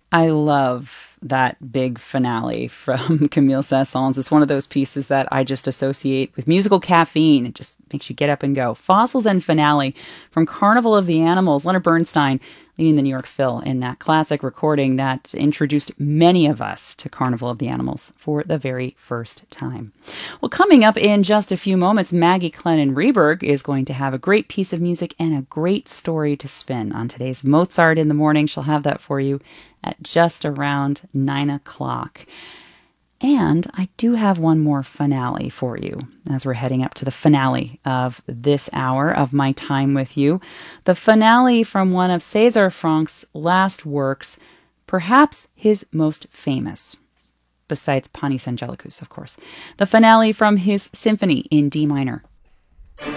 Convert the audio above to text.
I love that big finale from Camille Saint-Saëns. It's one of those pieces that I just associate with musical caffeine. It just makes you get up and go. Fossils and Finale from Carnival of the Animals. Leonard Bernstein leading the New York Phil in that classic recording that introduced many of us to Carnival of the Animals for the very first time. Well, coming up in just a few moments, Maggie Clennon Reberg is going to have a great piece of music and a great story to spin on today's Mozart in the Morning. She'll have that for you at just around 9 o'clock. And I do have one more finale for you as we're heading up to the finale of this hour of my time with you. The finale from one of César Franck's last works, perhaps his most famous, besides Panis Angelicus, of course. The finale from his symphony in D minor,